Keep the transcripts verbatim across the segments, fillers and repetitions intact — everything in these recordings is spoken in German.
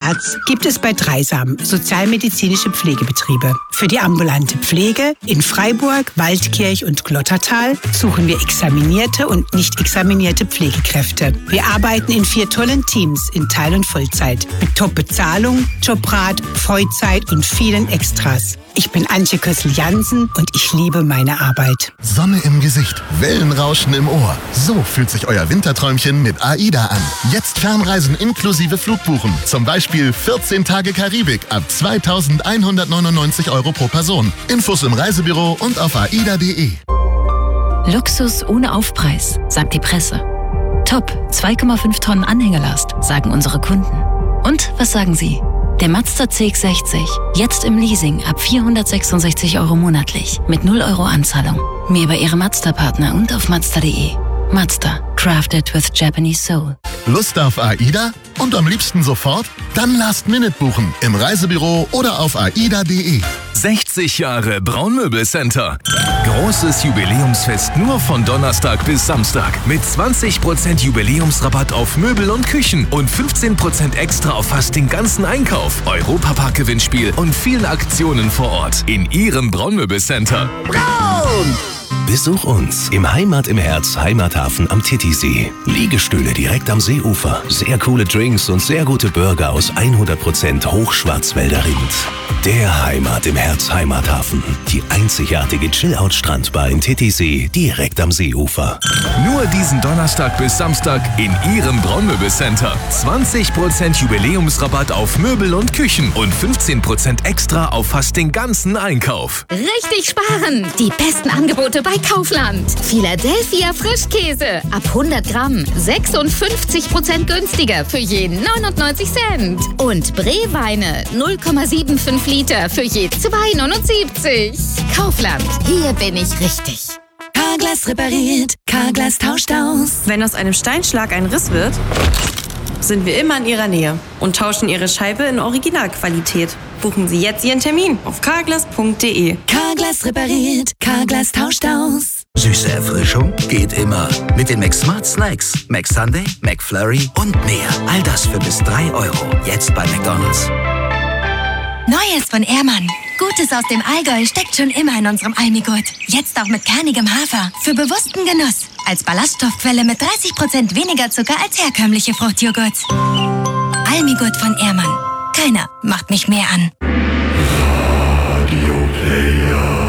Herz gibt es bei Dreisam sozialmedizinische Pflegebetriebe. Für die ambulante Pflege in Freiburg, Waldkirch und Glottertal suchen wir examinierte und nicht examinierte Pflegekräfte. Wir arbeiten in vier tollen Teams in Teil- und Vollzeit mit Top-Bezahlung, Jobrat, Vollzeit und vielen Extras. Ich bin Antje Kössel-Jansen und ich liebe meine Arbeit. Sonne im Gesicht, Wellenrauschen im Ohr. So fühlt sich euer Winterträumchen mit AIDA an. Jetzt Fernreisen inklusive Flugbuchen. Zum Beispiel vierzehn Tage Karibik ab zweitausendeinhundertneunundneunzig Euro pro Person. Infos im Reisebüro und auf aida punkt de. Luxus ohne Aufpreis, sagt die Presse. Top, zwei Komma fünf Tonnen Anhängelast, sagen unsere Kunden. Und was sagen Sie? Der Mazda C X sechzig, jetzt im Leasing ab vierhundertsechsundsechzig Euro monatlich mit null Euro Anzahlung. Mehr bei Ihrem Mazda-Partner und auf mazda punkt de. Mazda, crafted with Japanese soul. Lust auf AIDA? Und am liebsten sofort? Dann Last Minute buchen im Reisebüro oder auf aida punkt de. sechzig Jahre Braunmöbelcenter. Großes Jubiläumsfest nur von Donnerstag bis Samstag. Mit zwanzig Prozent Jubiläumsrabatt auf Möbel und Küchen und fünfzehn Prozent extra auf fast den ganzen Einkauf. Europapark-Gewinnspiel und vielen Aktionen vor Ort. In Ihrem Braunmöbelcenter. Braun! Besuch uns im Heimat im Herz Heimathafen am Titisee. Liegestühle direkt am Seeufer, sehr coole Drinks und sehr gute Burger aus hundert Prozent Hochschwarzwälder Rind. Der Heimat im Herz Heimathafen. Die einzigartige Chill-Out-Strandbar in Titisee direkt am Seeufer. Nur diesen Donnerstag bis Samstag in Ihrem Braunmöbelcenter. zwanzig Prozent Jubiläumsrabatt auf Möbel und Küchen und fünfzehn Prozent extra auf fast den ganzen Einkauf. Richtig sparen! Die besten Angebote bei Kaufland. Philadelphia Frischkäse ab hundert Gramm sechsundfünfzig Prozent günstiger für je neunundneunzig Cent. Und Bree-Weine null Komma fünfundsiebzig Liter für je zwei neunundsiebzig. Kaufland, hier bin ich richtig. Carglass repariert, Carglass tauscht aus. Wenn aus einem Steinschlag ein Riss wird, sind wir immer in Ihrer Nähe und tauschen Ihre Scheibe in Originalqualität. Buchen Sie jetzt Ihren Termin auf carglass punkt de. Carglass repariert, Carglass tauscht aus. Süße Erfrischung geht immer. Mit den McSmart Snacks. McSunday, McFlurry und mehr. All das für bis drei Euro. Jetzt bei McDonald's. Neues von Ehrmann. Gutes aus dem Allgäu steckt schon immer in unserem Almigurt. Jetzt auch mit kernigem Hafer. Für bewussten Genuss. Als Ballaststoffquelle mit dreißig Prozent weniger Zucker als herkömmliche Fruchtjoghurts. Almigurt von Ehrmann. Keiner macht mich mehr an. Radio Player.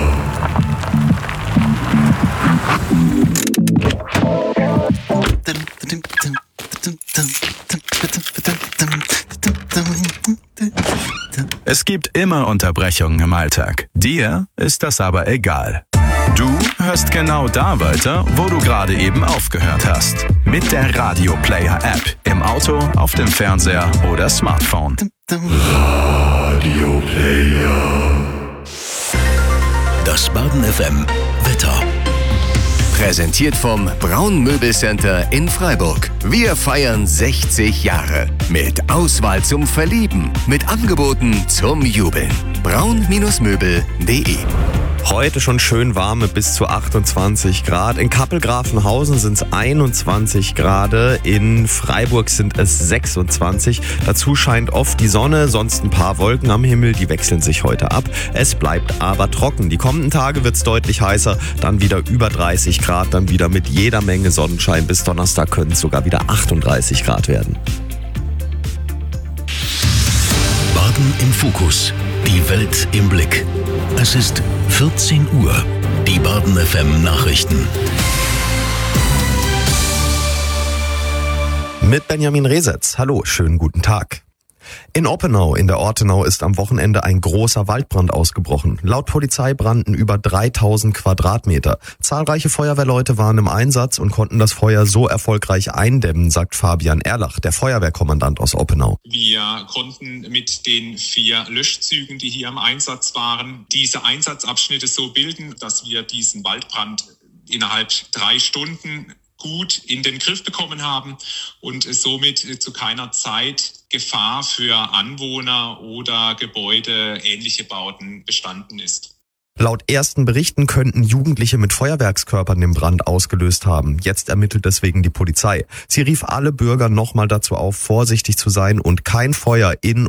Es gibt immer Unterbrechungen im Alltag. Dir ist das aber egal. Du hörst genau da weiter, wo du gerade eben aufgehört hast. Mit der Radio Player App. Im Auto, auf dem Fernseher oder Smartphone. Radio Player. Das Baden F M Wetter. Präsentiert vom Braunmöbelcenter in Freiburg. Wir feiern sechzig Jahre. Mit Auswahl zum Verlieben. Mit Angeboten zum Jubeln. braun Möbel punkt de. Heute schon schön warm mit bis zu achtundzwanzig Grad. In Kappel-Grafenhausen sind es einundzwanzig Grad. In Freiburg sind es sechsundzwanzig. Dazu scheint oft die Sonne, sonst ein paar Wolken am Himmel. Die wechseln sich heute ab. Es bleibt aber trocken. Die kommenden Tage wird es deutlich heißer. Dann wieder über dreißig Grad. Dann wieder mit jeder Menge Sonnenschein. Bis Donnerstag können es sogar wieder achtunddreißig Grad werden. Baden im Fokus. Die Welt im Blick. Es ist vierzehn Uhr. Die Baden F M Nachrichten. Mit Benjamin Resetz. Hallo, schönen guten Tag. In Oppenau in der Ortenau ist am Wochenende ein großer Waldbrand ausgebrochen. Laut Polizei brannten über dreitausend Quadratmeter. Zahlreiche Feuerwehrleute waren im Einsatz und konnten das Feuer so erfolgreich eindämmen, sagt Fabian Erlach, der Feuerwehrkommandant aus Oppenau. Wir konnten mit den vier Löschzügen, die hier im Einsatz waren, diese Einsatzabschnitte so bilden, dass wir diesen Waldbrand innerhalb drei Stunden gut in den Griff bekommen haben und somit zu keiner Zeit Gefahr für Anwohner oder Gebäude, ähnliche Bauten bestanden ist. Laut ersten Berichten könnten Jugendliche mit Feuerwerkskörpern den Brand ausgelöst haben. Jetzt ermittelt deswegen die Polizei. Sie rief alle Bürger nochmal dazu auf, vorsichtig zu sein und kein Feuer in